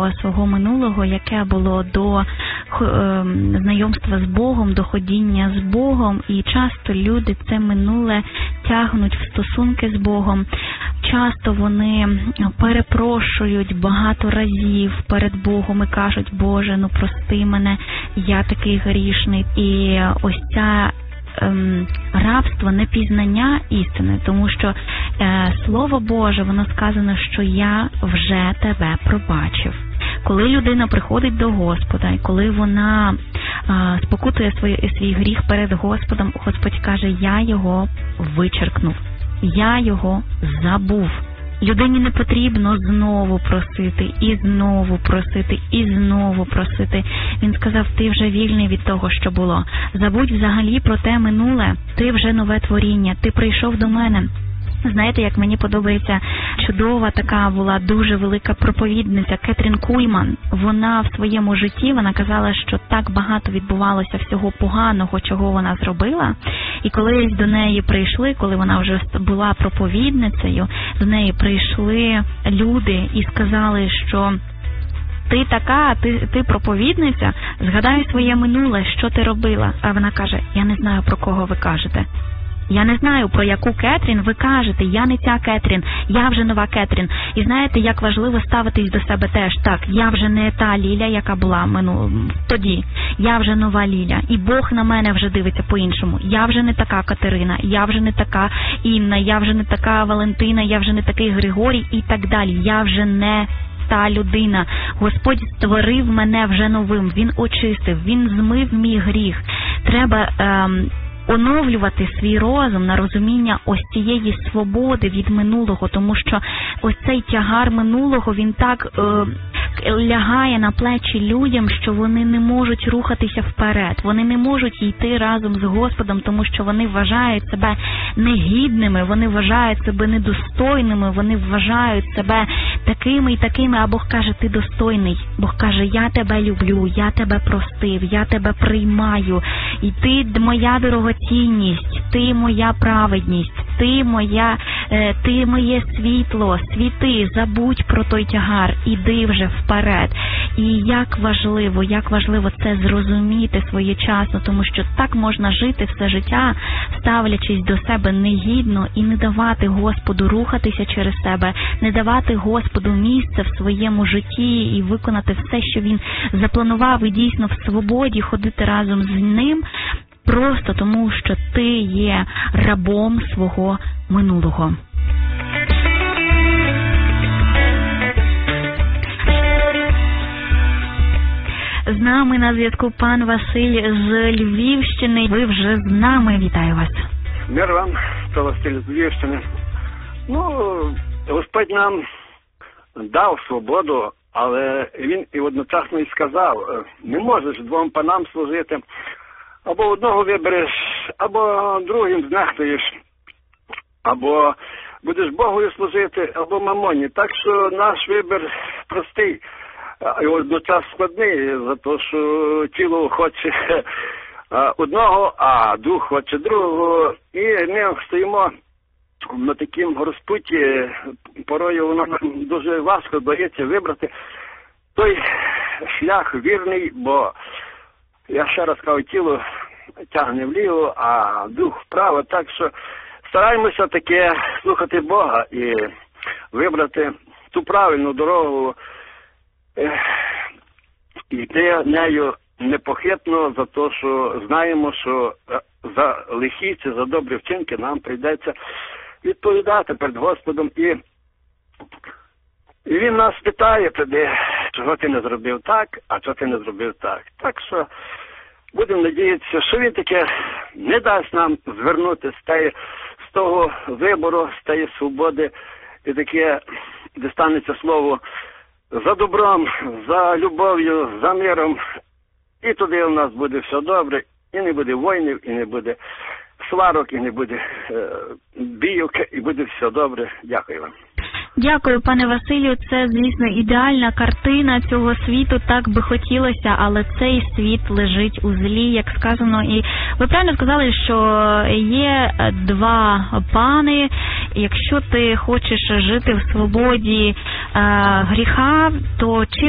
свого минулого, яке було до знайомства з Богом, до ходіння з Богом. І часто люди це минуле тягнуть в стосунки з Богом. Часто вони перепрошують багато разів перед Богом і кажуть: Боже, ну прости мене, я такий грішний. І ось ця рабство, непізнання істини, тому що Слово Боже, воно сказано, що я вже тебе пробачив. Коли людина приходить до Господа, і коли вона спокутує свій гріх перед Господом, Господь каже: я його вичеркнув, я його забув. Людині не потрібно знову просити, і знову просити, і знову просити. Він сказав: ти вже вільний від того, що було. Забудь взагалі про те минуле, ти вже нове творіння, ти прийшов до мене. Знаєте, як мені подобається, чудова така була дуже велика проповідниця Кетрін Кульман. Вона в своєму житті, вона казала, що так багато відбувалося всього поганого, чого вона зробила. І коли до неї прийшли, коли вона вже була проповідницею, до неї прийшли люди і сказали, що ти така, ти проповідниця, згадай своє минуле, що ти робила. А вона каже: я не знаю, про кого ви кажете. Я не знаю, про яку Кетрін ви кажете. Я не ця Кетрін, я вже нова Кетрін. І знаєте, як важливо ставитись до себе теж. Так, я вже не та Ліля, яка була тоді. Я вже нова Ліля. І Бог на мене вже дивиться по-іншому. Я вже не така Катерина, я вже не така Інна, я вже не така Валентина, я вже не такий Григорій і так далі. Я вже не та людина. Господь створив мене вже новим. Він очистив, Він змив мій гріх. Треба оновлювати свій розум на розуміння ось цієї свободи від минулого, тому що ось цей тягар минулого, він так лягає на плечі людям, що вони не можуть рухатися вперед, вони не можуть йти разом з Господом, тому що вони вважають себе негідними, вони вважають себе недостойними, вони вважають себе такими і такими, а Бог каже: ти достойний. Бог каже: я тебе люблю, я тебе простив, я тебе приймаю, і ти моя дорогоцінність, ти моя праведність, ти моє світло, світи, забудь про той тягар, іди вже вперед. І як важливо це зрозуміти своєчасно, тому що так можна жити все життя, ставлячись до себе негідно і не давати Господу рухатися через себе, не давати Господу місце в своєму житті і виконати все, що Він запланував, і дійсно в свободі ходити разом з Ним, просто тому, що ти є рабом свого минулого. З нами на зв'язку пан Василь з Львівщини. Ви вже з нами. Вітаю вас. Мир вам, це Василь з Львівщини. Господь нам дав свободу, але Він і одночасно і сказав: не можеш двом панам служити. Або одного вибереш, або другим знехтуєш, або будеш Богові служити, або мамоні. Так що наш вибір простий, і одночас складний, за те, що тіло хоче одного, а дух хоче другого. І ми стоїмо на такому розпутті, порою воно нам дуже важко дається вибрати той шлях вірний, бо я ще раз кажу, тіло тягне вліво, а дух вправо. Так що стараємося таке слухати Бога і вибрати ту правильну дорогу, і йти нею непохитно, за те, що знаємо, що за лихі чи за добрі вчинки нам прийдеться відповідати перед Господом. І Він нас питає тоді, чого ти не зробив так, а чого ти не зробив так. Так що будемо надіятися, що Він таке не дасть нам звернути з того вибору, з тієї свободи, і таке, де станеться слово за добром, за любов'ю, за миром. І туди у нас буде все добре, і не буде воїнів, і не буде сварок, і не буде бійок, і буде все добре. Дякую вам. Дякую, пане Василю. Це, звісно, ідеальна картина цього світу, так би хотілося, але цей світ лежить у злі, як сказано. І ви правильно сказали, що є два пани. Якщо ти хочеш жити в свободі гріха, то чи